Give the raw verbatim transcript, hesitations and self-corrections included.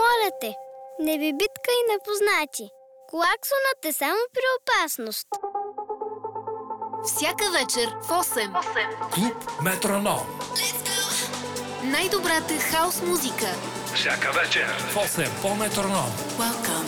Моля те, не би битка и непознати. Клаксонът е само при опасност. Всяка вечер в осем. Клуб Метроном. Най-добрата хаос музика. Всяка вечер в осем по Метроном. Welcome